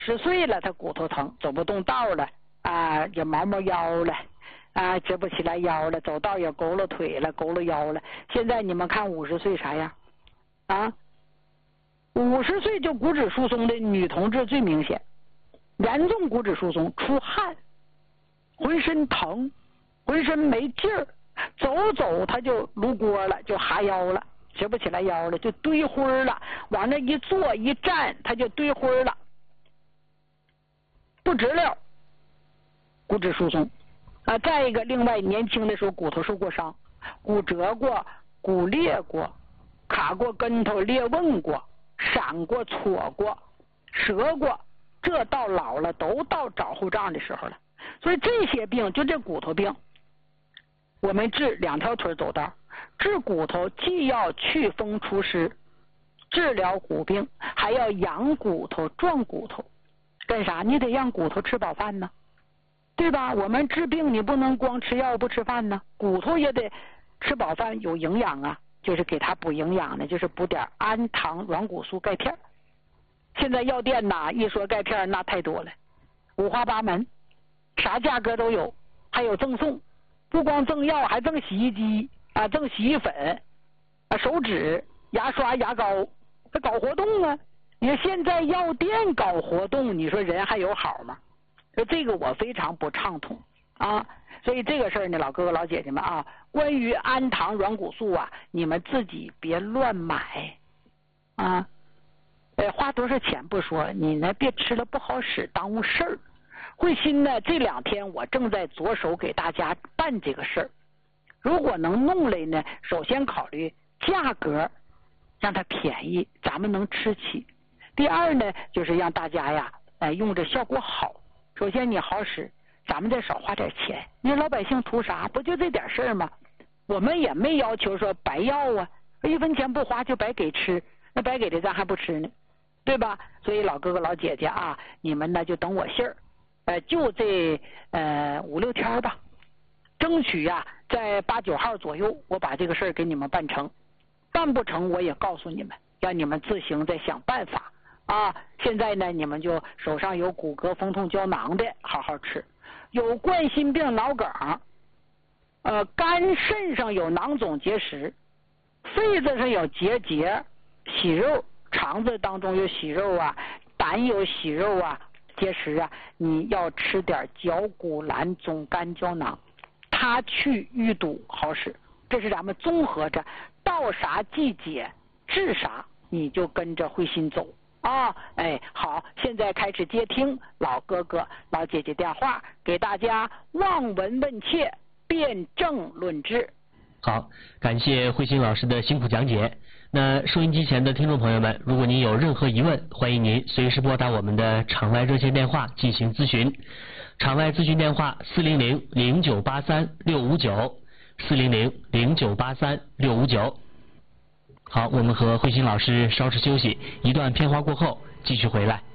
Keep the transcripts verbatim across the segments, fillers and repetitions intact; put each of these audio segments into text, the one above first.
十岁了他骨头疼，走不动道了啊，也毛毛腰了啊，直不起来腰了，走道也佝偻腿了，佝偻腰了。现在你们看五十岁啥样啊？五十岁就骨质疏松的女同志最明显，严重骨质疏松，出汗，浑身疼，浑身没劲儿，走走他就撸锅了，就哈腰了，直不起来腰了，就堆灰了，往那一坐一站他就堆灰了，不直溜，骨质疏松啊。再一个，另外年轻的时候骨头受过伤，骨折过，骨裂过，卡过跟头，裂纹过，闪过，戳过，折过，这到老了都到找后账的时候了。所以这些病，就这骨头病，我们治两条腿走道，治骨头既要祛风除湿，治疗骨病，还要养骨头壮骨头。干啥？你得让骨头吃饱饭呢，对吧？我们治病你不能光吃药不吃饭呢，骨头也得吃饱饭，有营养啊，就是给它补营养的，就是补点氨糖软骨素钙片。现在药店呐，一说钙片那太多了，五花八门，啥价格都有，还有赠送，不光赠药，还赠洗衣机啊，赠洗衣粉啊，手纸、牙刷、牙膏，这搞活动啊！你说现在药店搞活动，你说人还有好吗？所以这个我非常不畅通啊。所以这个事儿呢，老哥哥老姐姐们啊，关于氨糖软骨素啊，你们自己别乱买啊。呃，花多少钱不说，你呢别吃了不好使，耽误事儿。慧心呢，这两天我正在着手给大家办这个事儿。如果能弄来呢，首先考虑价格，让它便宜，咱们能吃起。第二呢，就是让大家呀，呃，用着效果好。首先你好使，咱们再少花点钱。你说老百姓图啥？不就这点事儿吗？我们也没要求说白要啊，一分钱不花就白给吃，那白给的咱还不吃呢，对吧？所以老哥哥老姐姐啊，你们呢就等我信儿，呃，就这呃五六天吧，争取呀、啊、在八九号左右，我把这个事儿给你们办成。办不成我也告诉你们，让你们自行再想办法啊！现在呢，你们就手上有骨骼风痛胶囊的，好好吃；有冠心病、脑梗，呃，肝肾上有囊肿结石，肺子上有结节、息肉，肠子当中有息肉啊，胆有息肉啊、结石啊，你要吃点绞股蓝总肝胶囊，它去淤堵好使。这是咱们综合着，到啥季节治啥，你就跟着慧心走啊！哎，好，现在开始接听老哥哥老姐姐电话，给大家望闻问切，辩证论治。 好，感谢慧心老师的辛苦讲解。那收音机前的听众朋友们，如果您有任何疑问，欢迎您随时拨打我们的场外热线电话进行咨询。场外咨询电话四零零零九八三六五九。四零零零九八三六五九。好，我们和慧心老师稍事休息，一段片花过后继续回来。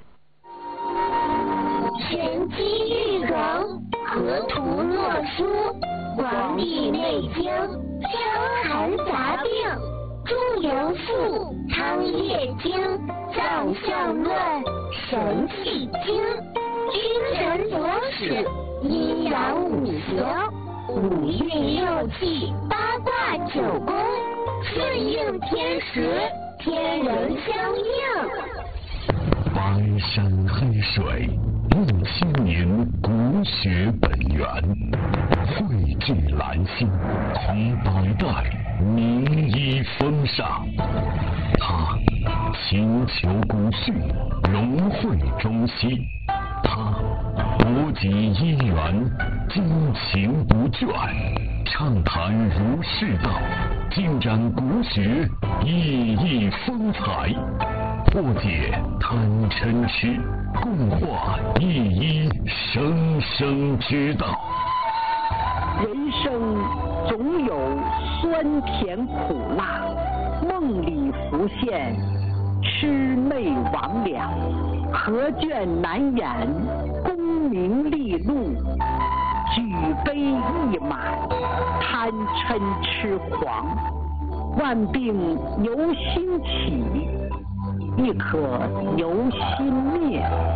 玄机玉容，河图洛书，黄帝内经，伤寒杂病，诸由赋，汤液经，脏象论，神气经，君臣佐使，阴阳五行。五运六气，八卦九宫，顺应天时，天人相应。 翻山黑水，论清明国学本源，汇聚兰心，同百代名医风尚。他勤求古训，融汇中西。他博集因缘，精勤不倦，畅谈儒释道，尽展国学熠熠风采，破解贪嗔痴，共话一一生生之道。 人生总有酸甜苦辣，梦里浮现魑魅魍魉，何卷难掩功名利禄，举杯一满贪嗔痴狂，万病由心起，亦可由心灭。